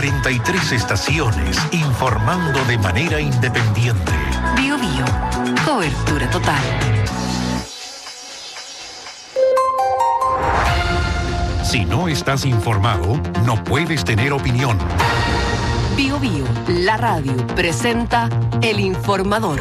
43 estaciones, informando de manera independiente. Bío Bío, cobertura total. Si no estás informado, no puedes tener opinión. Bío Bío, la radio, presenta El Informador.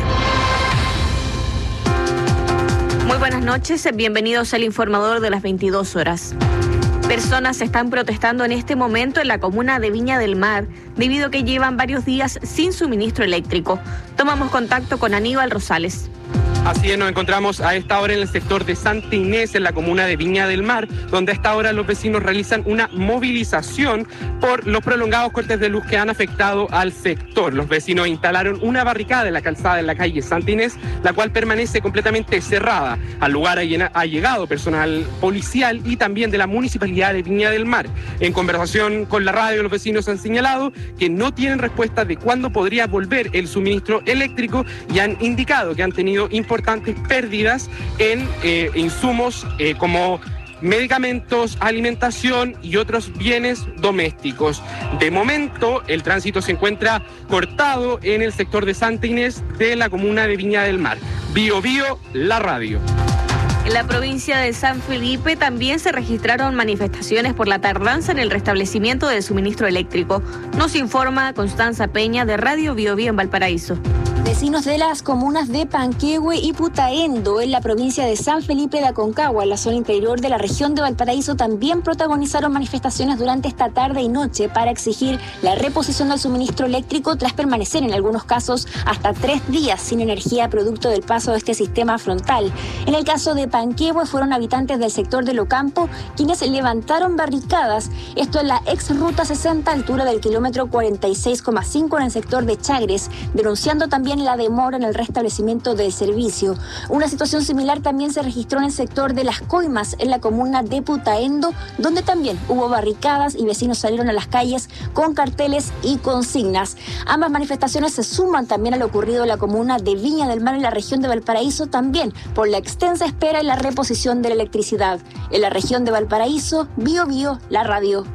Muy buenas noches, bienvenidos al Informador de las 22 horas. Personas están protestando en este momento en la comuna de Viña del Mar, debido a que llevan varios días sin suministro eléctrico. Tomamos contacto con Aníbal Rosales. Así es, nos encontramos a esta hora en el sector de Santa Inés, en la comuna de Viña del Mar, donde a esta hora los vecinos realizan una movilización por los prolongados cortes de luz que han afectado al sector. Los vecinos instalaron una barricada en la calzada en la calle Santa Inés, la cual permanece completamente cerrada. Al lugar ha llegado personal policial y también de la Municipalidad de Viña del Mar. En conversación con la radio, los vecinos han señalado que no tienen respuesta de cuándo podría volver el suministro eléctrico y han indicado que han tenido importantes pérdidas en insumos como medicamentos, alimentación y otros bienes domésticos. De momento, el tránsito se encuentra cortado en el sector de Santa Inés de la comuna de Viña del Mar. Bío Bío, la radio. En la provincia de San Felipe también se registraron manifestaciones por la tardanza en el restablecimiento del suministro eléctrico. Nos informa Constanza Peña de Radio Bío Bío en Valparaíso. Vecinos de las comunas de Panquehue y Putaendo, en la provincia de San Felipe de Aconcagua, en la zona interior de la región de Valparaíso, también protagonizaron manifestaciones durante esta tarde y noche para exigir la reposición del suministro eléctrico tras permanecer en algunos casos hasta 3 días sin energía producto del paso de este sistema frontal. En el caso de Panquehue fueron habitantes del sector de Locampo quienes levantaron barricadas, esto en la ex ruta 60 altura del kilómetro 46,5 en el sector de Chagres, denunciando también la demora en el restablecimiento del servicio. Una situación similar también se registró en el sector de Las Coimas, en la comuna de Putaendo, donde también hubo barricadas y vecinos salieron a las calles con carteles y consignas. Ambas manifestaciones se suman también a lo ocurrido en la comuna de Viña del Mar, en la región de Valparaíso, también por la extensa espera y la reposición de la electricidad. En la región de Valparaíso, Bío Bío, la radio.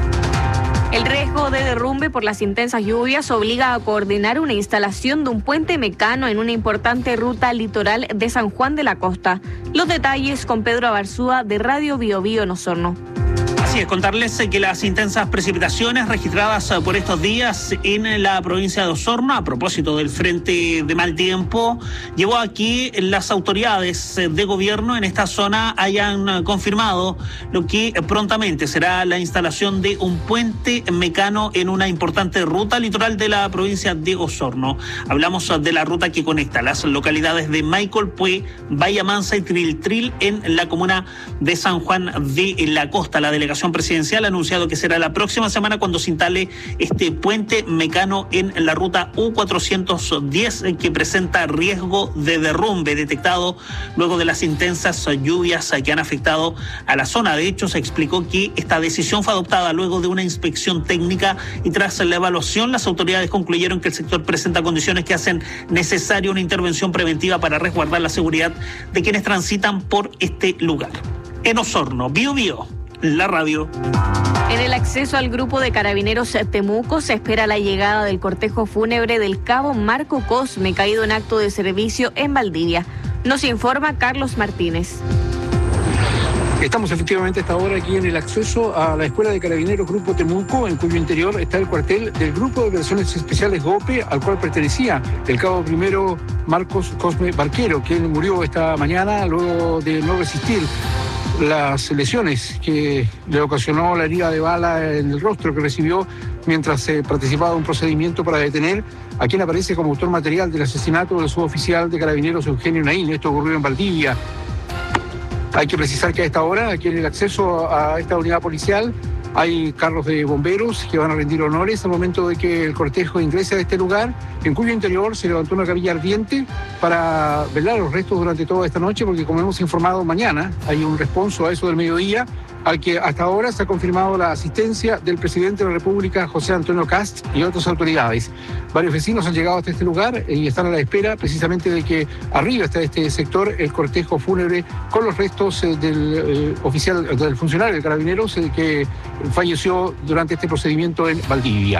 El riesgo de derrumbe por las intensas lluvias obliga a coordinar una instalación de un puente mecano en una importante ruta litoral de San Juan de la Costa. Los detalles con Pedro Abarzúa de Radio Bío Bío en Osorno. Así es, contarles que las intensas precipitaciones registradas por estos días en la provincia de Osorno, a propósito del frente de mal tiempo, llevó a que las autoridades de gobierno en esta zona hayan confirmado lo que prontamente será la instalación de un puente mecano en una importante ruta litoral de la provincia de Osorno. Hablamos de la ruta que conecta las localidades de Maicolpué, Bahía Mansa y Triltril en la comuna de San Juan de la Costa. La delegación presidencial ha anunciado que será la próxima semana cuando se instale este puente mecano en la ruta U410 que presenta riesgo de derrumbe detectado luego de las intensas lluvias que han afectado a la zona. De hecho, se explicó que esta decisión fue adoptada luego de una inspección técnica y tras la evaluación las autoridades concluyeron que el sector presenta condiciones que hacen necesaria una intervención preventiva para resguardar la seguridad de quienes transitan por este lugar. En Osorno, Bío Bío, la radio. En el acceso al grupo de carabineros Temuco se espera la llegada del cortejo fúnebre del cabo Marco Cosme, caído en acto de servicio en Valdivia. Nos informa Carlos Martínez. Estamos efectivamente a esta hora aquí en el acceso a la Escuela de Carabineros Grupo Temuco, en cuyo interior está el cuartel del Grupo de Operaciones Especiales GOPE, al cual pertenecía el cabo primero Marcos Cosme Barquero, quien murió esta mañana luego de no resistir las lesiones que le ocasionó la herida de bala en el rostro que recibió mientras participaba de un procedimiento para detener a quien aparece como autor material del asesinato del suboficial de Carabineros Eugenio Naín. Esto ocurrió en Valdivia. Hay que precisar que a esta hora, aquí en el acceso a esta unidad policial, hay carros de bomberos que van a rendir honores al momento de que el cortejo ingrese a este lugar, en cuyo interior se levantó una capilla ardiente para velar los restos durante toda esta noche, porque como hemos informado, mañana hay un responso a eso del mediodía, al que hasta ahora se ha confirmado la asistencia del presidente de la República, José Antonio Kast, y otras autoridades. Varios vecinos han llegado hasta este lugar y están a la espera precisamente de que arribe hasta este sector el cortejo fúnebre con los restos del funcionario de Carabineros que falleció durante este procedimiento en Valdivia.